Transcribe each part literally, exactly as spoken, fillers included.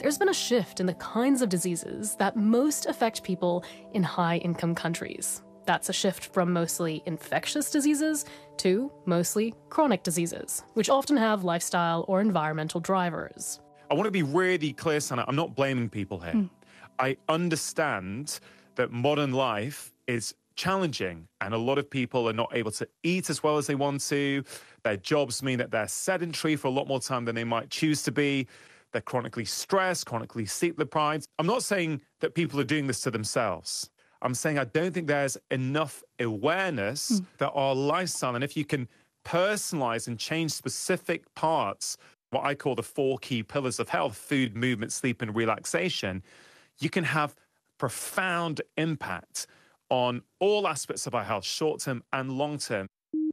there's been a shift in the kinds of diseases that most affect people in high-income countries. That's a shift from mostly infectious diseases to mostly chronic diseases, which often have lifestyle or environmental drivers. I want to be really clear, Sana, I'm not blaming people here. Mm. I understand that modern life is challenging and a lot of people are not able to eat as well as they want to. Their jobs mean that they're sedentary for a lot more time than they might choose to be. They're chronically stressed, chronically sleep deprived. I'm not saying that people are doing this to themselves. I'm saying I don't think there's enough awareness mm. that our lifestyle, and if you can personalize and change specific parts, what I call the four key pillars of health, food, movement, sleep, and relaxation, you can have profound impact on all aspects of our health, short-term and long-term.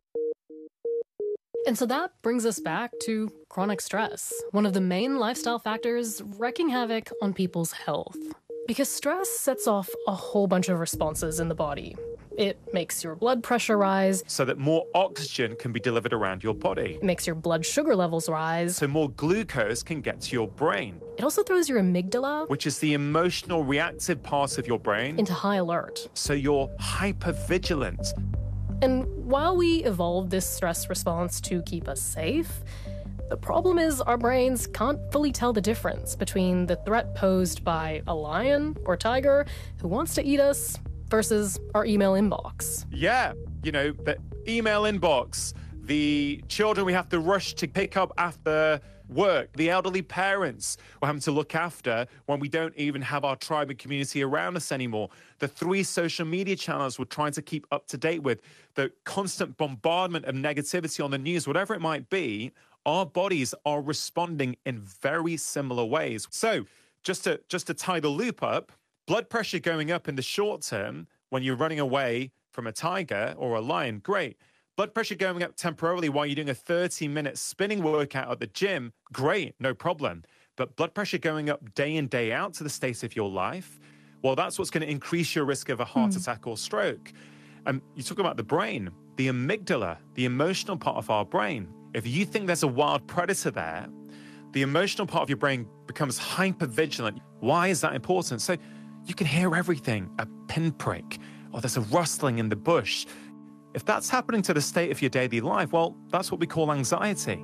And so that brings us back to chronic stress, one of the main lifestyle factors wreaking havoc on people's health. Because stress sets off a whole bunch of responses in the body. It makes your blood pressure rise. So that more oxygen can be delivered around your body. It makes your blood sugar levels rise. So more glucose can get to your brain. It also throws your amygdala, which is the emotional reactive part of your brain, into high alert. So you're hypervigilant. And while we evolved this stress response to keep us safe, the problem is our brains can't fully tell the difference between the threat posed by a lion or tiger who wants to eat us versus our email inbox. Yeah, you know, the email inbox, the children we have to rush to pick up after work, the elderly parents we're having to look after when we don't even have our tribe and community around us anymore, the three social media channels we're trying to keep up to date with, the constant bombardment of negativity on the news, whatever it might be, our bodies are responding in very similar ways. So just to just to tie the loop up, blood pressure going up in the short term when you're running away from a tiger or a lion, great. Blood pressure going up temporarily while you're doing a thirty-minute spinning workout at the gym, great, no problem. But blood pressure going up day in, day out to the state of your life, well, that's what's going to increase your risk of a heart mm. attack or stroke. And you talk about the brain, the amygdala, the emotional part of our brain. If you think there's a wild predator there, the emotional part of your brain becomes hypervigilant. Why is that important? So you can hear everything, a pinprick, or there's a rustling in the bush. If that's happening to the state of your daily life, well, that's what we call anxiety.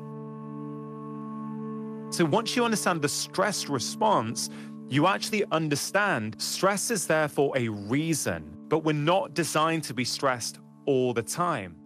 So once you understand the stress response, you actually understand stress is there for a reason, but we're not designed to be stressed all the time.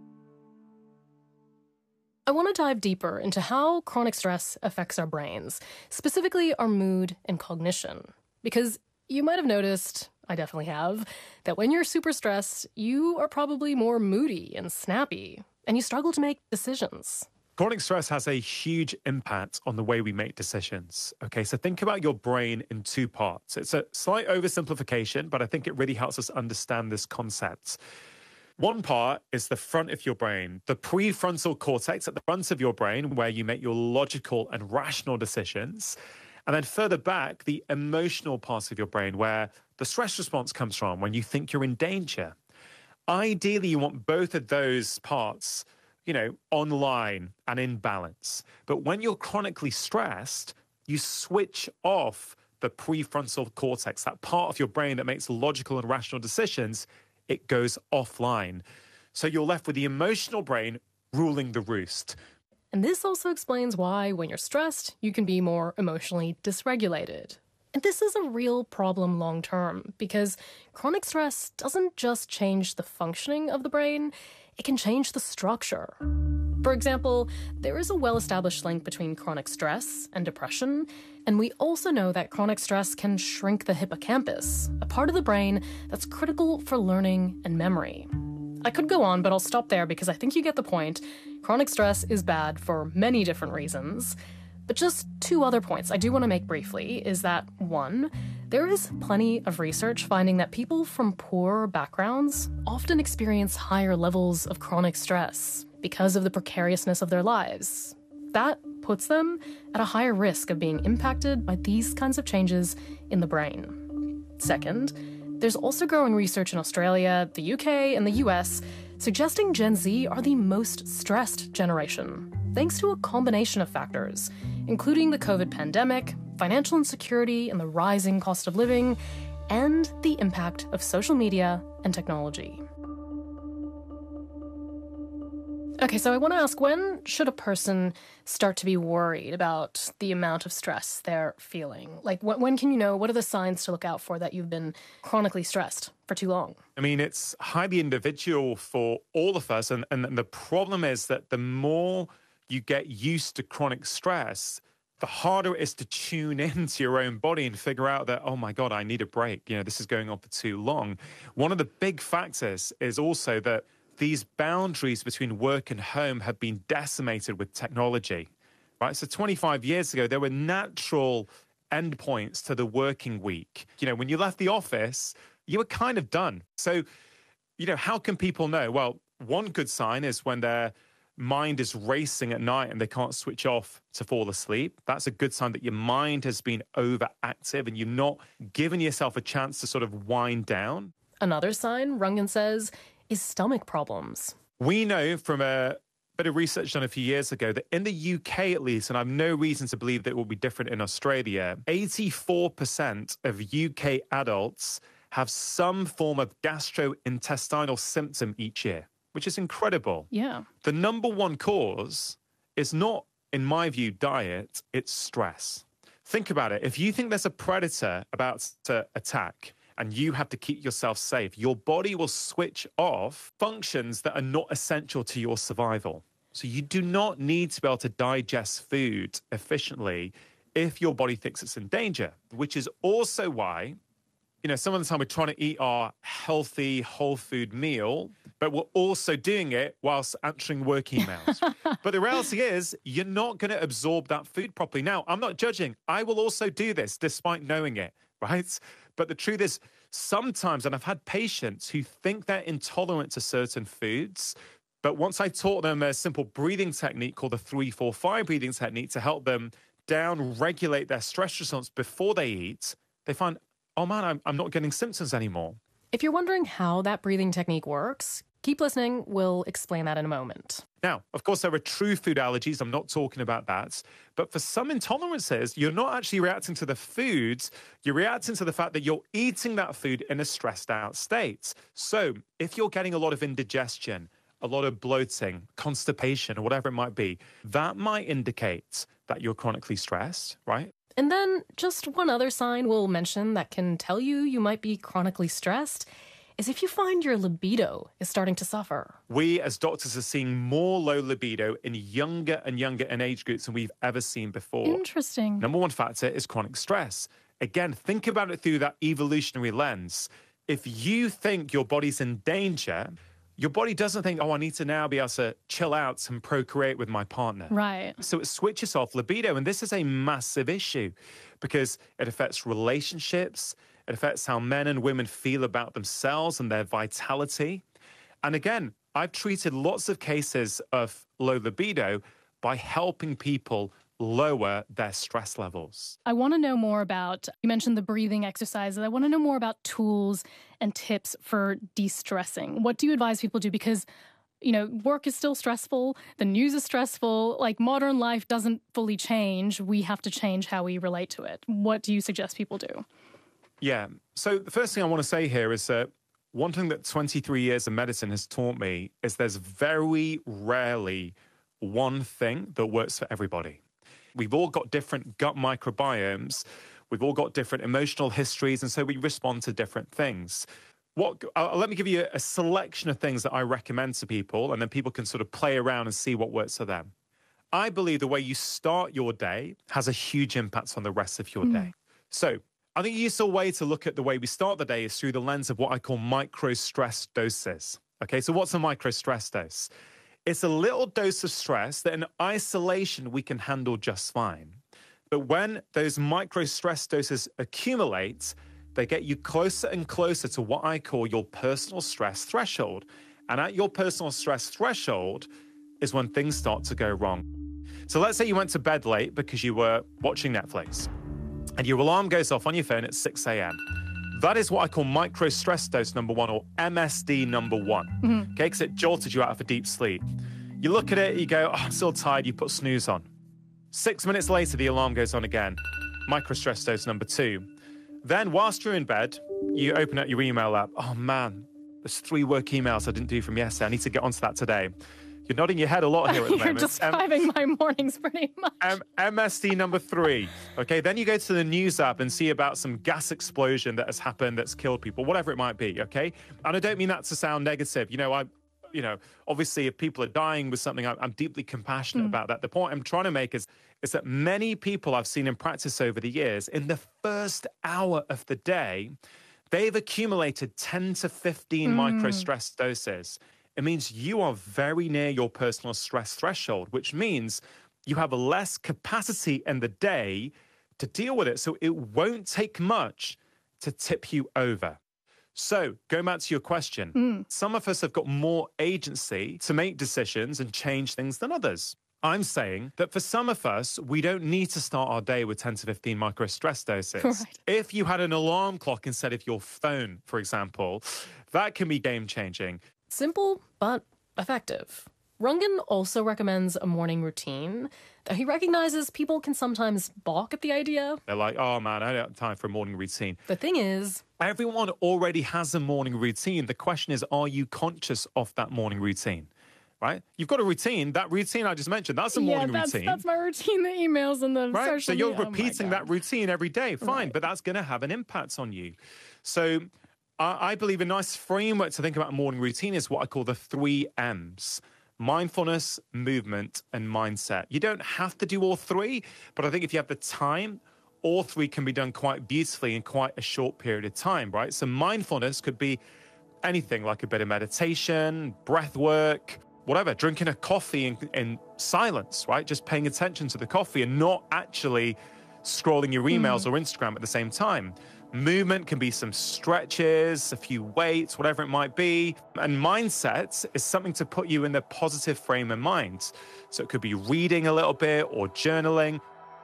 I want to dive deeper into how chronic stress affects our brains, specifically our mood and cognition. Because you might have noticed, I definitely have, that when you're super stressed, you are probably more moody and snappy, and you struggle to make decisions. Chronic stress has a huge impact on the way we make decisions. Okay, so think about your brain in two parts. It's a slight oversimplification, but I think it really helps us understand this concept. One part is the front of your brain, the prefrontal cortex at the front of your brain, where you make your logical and rational decisions. And then further back, the emotional part of your brain, where the stress response comes from when you think you're in danger. Ideally, you want both of those parts, you know, online and in balance. But when you're chronically stressed, you switch off the prefrontal cortex, that part of your brain that makes logical and rational decisions. It goes offline. So you're left with the emotional brain ruling the roost. And this also explains why, when you're stressed, you can be more emotionally dysregulated. And this is a real problem long term, because chronic stress doesn't just change the functioning of the brain, it can change the structure. For example, there is a well-established link between chronic stress and depression, and we also know that chronic stress can shrink the hippocampus, a part of the brain that's critical for learning and memory. I could go on, but I'll stop there because I think you get the point. Chronic stress is bad for many different reasons. But just two other points I do want to make briefly is that, one, there is plenty of research finding that people from poorer backgrounds often experience higher levels of chronic stress because of the precariousness of their lives. That puts them at a higher risk of being impacted by these kinds of changes in the brain. Second, there's also growing research in Australia, the U K, and the U S suggesting Gen Z are the most stressed generation, thanks to a combination of factors, including the COVID pandemic, financial insecurity and the rising cost of living, and the impact of social media and technology. Okay, so I want to ask, when should a person start to be worried about the amount of stress they're feeling? Like, wh- when can you know, what are the signs to look out for that you've been chronically stressed for too long? I mean, it's highly individual for all of us. And, and the problem is that the more you get used to chronic stress, the harder it is to tune into your own body and figure out that, oh my God, I need a break. You know, this is going on for too long. One of the big factors is also that these boundaries between work and home have been decimated with technology, right? So twenty-five years ago, there were natural endpoints to the working week. You know, when you left the office, you were kind of done. So, you know, how can people know? Well, one good sign is when their mind is racing at night and they can't switch off to fall asleep. That's a good sign that your mind has been overactive and you've not given yourself a chance to sort of wind down. Another sign, Rungan says, is stomach problems. We know from a bit of research done a few years ago that in the U K at least, and I've no reason to believe that it will be different in Australia, eighty-four percent of U K adults have some form of gastrointestinal symptom each year, which is incredible. Yeah. The number one cause is not, in my view, diet, it's stress. Think about it. If you think there's a predator about to attack, and you have to keep yourself safe, your body will switch off functions that are not essential to your survival. So you do not need to be able to digest food efficiently if your body thinks it's in danger, which is also why, you know, some of the time we're trying to eat our healthy, whole food meal, but we're also doing it whilst answering work emails. But the reality is, you're not going to absorb that food properly. Now, I'm not judging. I will also do this despite knowing it, right? But the truth is, sometimes, and I've had patients who think they're intolerant to certain foods, but once I taught them a simple breathing technique called the three four five breathing technique to help them down-regulate their stress response before they eat, they find, oh man, I'm, I'm not getting symptoms anymore. If you're wondering how that breathing technique works, keep listening. We'll explain that in a moment. Now, of course, there are true food allergies. I'm not talking about that. But for some intolerances, you're not actually reacting to the foods. You're reacting to the fact that you're eating that food in a stressed out state. So if you're getting a lot of indigestion, a lot of bloating, constipation, or whatever it might be, that might indicate that you're chronically stressed, right? And then just one other sign we'll mention that can tell you you might be chronically stressed is if you find your libido is starting to suffer. We as doctors are seeing more low libido in younger and younger in age groups than we've ever seen before. Interesting. Number one factor is chronic stress. Again, think about it through that evolutionary lens. If you think your body's in danger, your body doesn't think, oh, I need to now be able to chill out and procreate with my partner. Right. So it switches off libido. And this is a massive issue because it affects relationships. It affects how men and women feel about themselves and their vitality. And again, I've treated lots of cases of low libido by helping people lower their stress levels. I want to know more about, you mentioned the breathing exercises. I want to know more about tools and tips for de-stressing. What do you advise people do? Because, you know, work is still stressful. The news is stressful. Like, modern life doesn't fully change. We have to change how we relate to it. What do you suggest people do? Yeah. So the first thing I want to say here is that one thing that twenty-three years of medicine has taught me is there's very rarely one thing that works for everybody. We've all got different gut microbiomes. We've all got different emotional histories, and so we respond to different things. What? Uh, let me give you a selection of things that I recommend to people, and then people can sort of play around and see what works for them. I believe the way you start your day has a huge impact on the rest of your mm. day. So I think a useful way to look at the way we start the day is through the lens of what I call micro-stress doses. Okay, so what's a micro-stress dose? It's a little dose of stress that in isolation we can handle just fine. But when those micro-stress doses accumulate, they get you closer and closer to what I call your personal stress threshold. And at your personal stress threshold is when things start to go wrong. So let's say you went to bed late because you were watching Netflix and your alarm goes off on your phone at six a.m. That is what I call micro-stress dose number one, or M S D number one, mm-hmm. okay, because it jolted you out of a deep sleep. You look at it, you go, oh, I'm still tired, you put snooze on. Six minutes later, the alarm goes on again. microstress dose number two. Then whilst you're in bed, you open up your email app. Oh man, there's three work emails I didn't do from yesterday. I need to get onto that today. You're nodding your head a lot here at the You're moment. describing um, my mornings pretty much. Um, M S D number three. Okay, then you go to the news app and see about some gas explosion that has happened that's killed people, whatever it might be, okay? And I don't mean that to sound negative. You know, I, you know, obviously if people are dying with something, I'm, I'm deeply compassionate mm. about that. The point I'm trying to make is, is that many people I've seen in practice over the years, in the first hour of the day, they've accumulated ten to fifteen mm. microstress doses. It means you are very near your personal stress threshold, which means you have less capacity in the day to deal with it. So it won't take much to tip you over. So going back to your question, mm. some of us have got more agency to make decisions and change things than others. I'm saying that for some of us, we don't need to start our day with ten to fifteen microstress doses. Right. If you had an alarm clock instead of your phone, for example, that can be game-changing. Simple, but effective. Rungan also recommends a morning routine, though he recognizes people can sometimes balk at the idea. They're like, oh man, I don't have time for a morning routine. The thing is, everyone already has a morning routine. The question is, are you conscious of that morning routine? Right? You've got a routine. That routine I just mentioned, that's a morning yeah, that's, routine. that's my routine, the emails and the right? social So you're media. repeating oh that routine every day. Fine, right. But that's going to have an impact on you. So I believe a nice framework to think about a morning routine is what I call the three M's. Mindfulness, movement, and mindset. You don't have to do all three, but I think if you have the time, all three can be done quite beautifully in quite a short period of time, right? So mindfulness could be anything like a bit of meditation, breath work, whatever, drinking a coffee in, in silence, right? Just paying attention to the coffee and not actually scrolling your emails mm. or Instagram at the same time. Movement can be some stretches, a few weights, whatever it might be. And mindset is something to put you in the positive frame of mind. So it could be reading a little bit or journaling.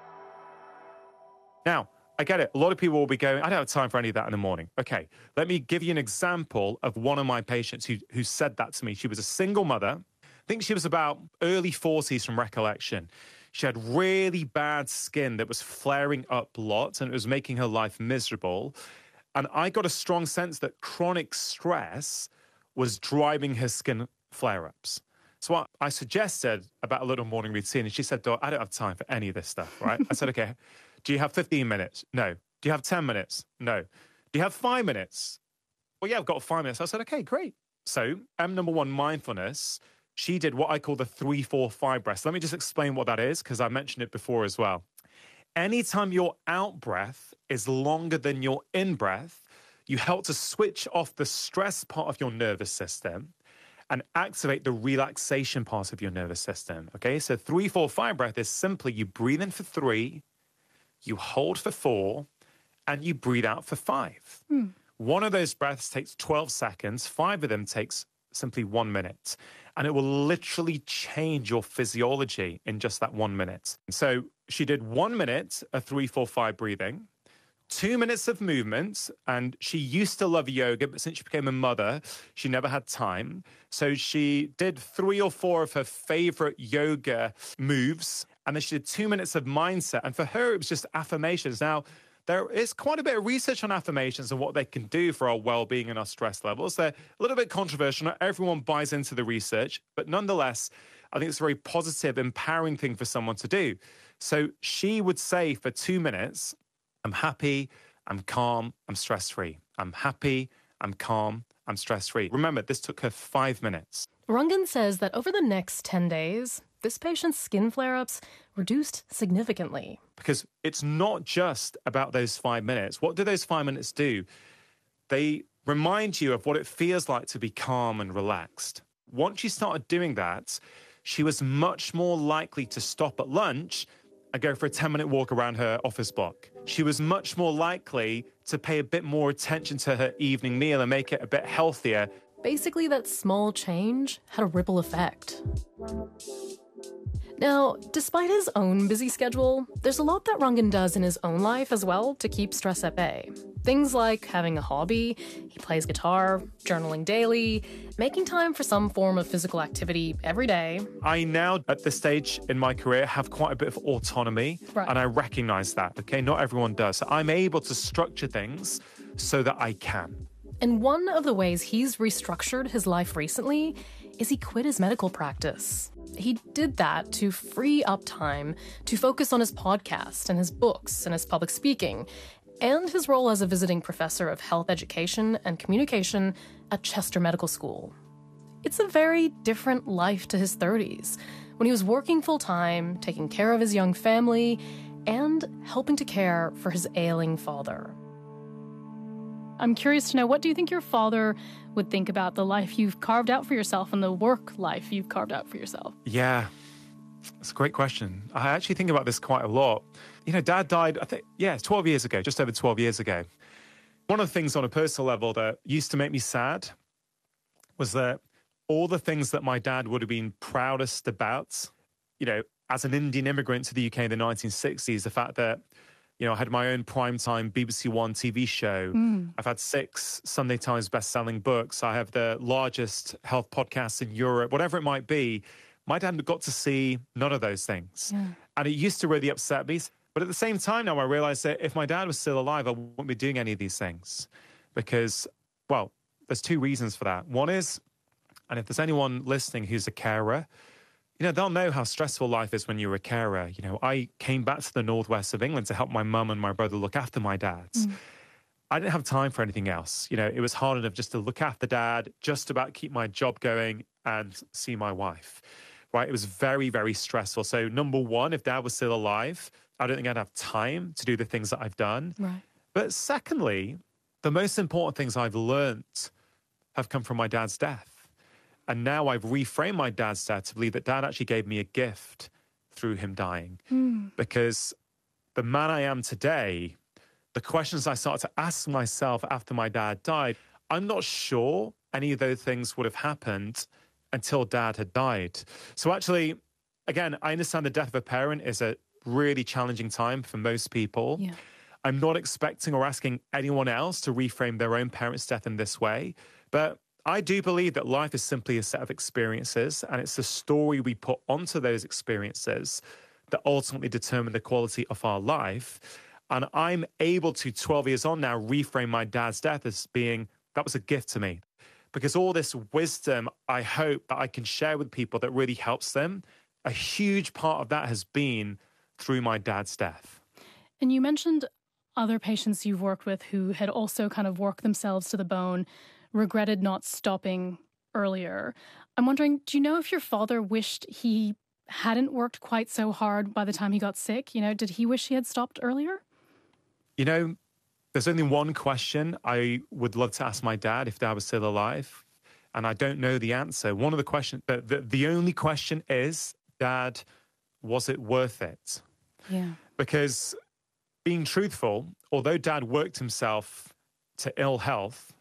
Now, I get it. A lot of people will be going, I don't have time for any of that in the morning. Okay, let me give you an example of one of my patients who, who said that to me. She was a single mother. I think she was about early forties from recollection. She had really bad skin that was flaring up lots and it was making her life miserable. And I got a strong sense that chronic stress was driving her skin flare-ups. So I, I suggested about a little morning routine and she said, I don't have time for any of this stuff, right? I said, okay, do you have fifteen minutes? No. Do you have ten minutes? No. Do you have five minutes? Well, yeah, I've got five minutes. I said, okay, great. So M number one, mindfulness. She did what I call the three, four, five breaths. Let me just explain what that is, because I mentioned it before as well. Anytime your out breath is longer than your in breath, you help to switch off the stress part of your nervous system and activate the relaxation part of your nervous system. Okay, so three, four, five breath is simply you breathe in for three, you hold for four, and you breathe out for five. Hmm. One of those breaths takes twelve seconds. Five of them takes simply one minute. And it will literally change your physiology in just that one minute. So she did one minute of three, four, five breathing, two minutes of movement. And she used to love yoga, but since she became a mother, she never had time. So she did three or four of her favorite yoga moves. And then she did two minutes of mindset. And for her, it was just affirmations. Now, there is quite a bit of research on affirmations and what they can do for our well-being and our stress levels. They're a little bit controversial. Not everyone buys into the research, but nonetheless, I think it's a very positive, empowering thing for someone to do. So she would say for two minutes, I'm happy, I'm calm, I'm stress-free. I'm happy, I'm calm, I'm stress-free. Remember, this took her five minutes. Rungan says that over the next ten days, this patient's skin flare-ups reduced significantly. Because it's not just about those five minutes. What do those five minutes do? They remind you of what it feels like to be calm and relaxed. Once she started doing that, she was much more likely to stop at lunch and go for a ten-minute walk around her office block. She was much more likely to pay a bit more attention to her evening meal and make it a bit healthier. Basically, that small change had a ripple effect. Now, despite his own busy schedule, there's a lot that Rangan does in his own life as well to keep stress at bay. Things like having a hobby, he plays guitar, journaling daily, making time for some form of physical activity every day. I now, at this stage in my career, have quite a bit of autonomy, Right. and I recognize that, okay? Not everyone does. So I'm able to structure things so that I can. And one of the ways he's restructured his life recently is he quit his medical practice. He did that to free up time to focus on his podcast and his books and his public speaking, and his role as a visiting professor of health education and communication at Chester Medical School. It's a very different life to his thirties, when he was working full-time, taking care of his young family, and helping to care for his ailing father. I'm curious to know, what do you think your father would think about the life you've carved out for yourself and the work life you've carved out for yourself? Yeah, that's a great question. I actually think about this quite a lot. You know, Dad died, I think, yeah, twelve years ago, just over twelve years ago. One of the things on a personal level that used to make me sad was that all the things that my dad would have been proudest about, you know, as an Indian immigrant to the U K in the nineteen sixties, the fact that, you know, I had my own primetime B B C One T V show. Mm. I've had six Sunday Times best-selling books. I have the largest health podcast in Europe, whatever it might be. My dad got to see none of those things. Yeah. And it used to really upset me. But at the same time now, I realize that if my dad was still alive, I wouldn't be doing any of these things. Because, well, there's two reasons for that. One is, and if there's anyone listening who's a carer, you know, they'll know how stressful life is when you're a carer. You know, I came back to the northwest of England to help my mum and my brother look after my dad. Mm. I didn't have time for anything else. You know, it was hard enough just to look after dad, just about keep my job going and see my wife, right? It was very, very stressful. So number one, if dad was still alive, I don't think I'd have time to do the things that I've done. Right. But secondly, the most important things I've learnt have come from my dad's death. And now I've reframed my dad's death to believe that dad actually gave me a gift through him dying. Mm. Because the man I am today, the questions I started to ask myself after my dad died, I'm not sure any of those things would have happened until dad had died. So actually, again, I understand the death of a parent is a really challenging time for most people. Yeah. I'm not expecting or asking anyone else to reframe their own parent's death in this way, but I do believe that life is simply a set of experiences, and it's the story we put onto those experiences that ultimately determine the quality of our life. And I'm able to, twelve years on now, reframe my dad's death as being, that was a gift to me. Because all this wisdom, I hope that I can share with people that really helps them. A huge part of that has been through my dad's death. And you mentioned other patients you've worked with who had also kind of worked themselves to the bone, regretted not stopping earlier. I'm wondering, do you know if your father wished he hadn't worked quite so hard by the time he got sick? You know, did he wish he had stopped earlier? You know, there's only one question I would love to ask my dad if dad was still alive, and I don't know the answer. One of the questions, the, the, the only question is, Dad, was it worth it? Yeah. Because being truthful, although dad worked himself to ill health,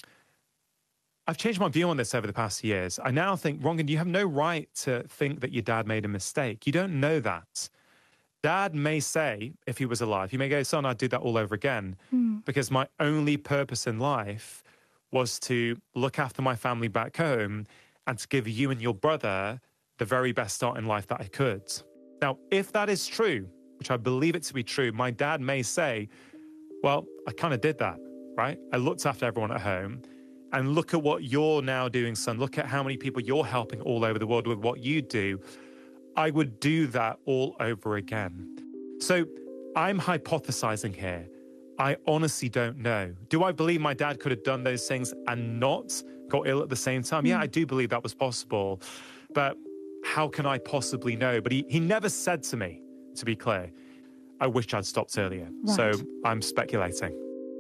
I've changed my view on this over the past years. I now think, Rangan, you have no right to think that your dad made a mistake. You don't know that. Dad may say, if he was alive, he may go, son, I'd do that all over again. Mm. Because my only purpose in life was to look after my family back home and to give you and your brother the very best start in life that I could. Now, if that is true, which I believe it to be true, my dad may say, well, I kind of did that, right? I looked after everyone at home. And look at what you're now doing, son. Look at how many people you're helping all over the world with what you do. I would do that all over again. So I'm hypothesizing here. I honestly don't know. Do I believe my dad could have done those things and not got ill at the same time? Yeah, I do believe that was possible. But how can I possibly know? But he, he never said to me, to be clear, I wish I'd stopped earlier. Right. So I'm speculating.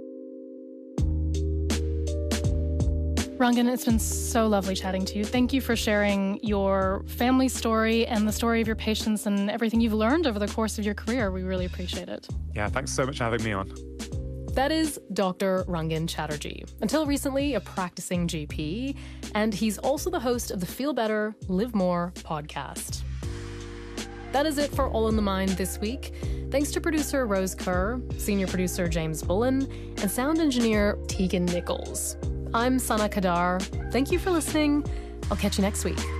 Rangan, it's been so lovely chatting to you. Thank you for sharing your family story and the story of your patients and everything you've learned over the course of your career. We really appreciate it. Yeah, thanks so much for having me on. That is Doctor Rangan Chatterjee, until recently a practicing G P, and he's also the host of the Feel Better, Live More podcast. That is it for All in the Mind this week. Thanks to producer Rose Kerr, senior producer James Bullen, and sound engineer Tegan Nichols. I'm Sana Kadar. Thank you for listening. I'll catch you next week.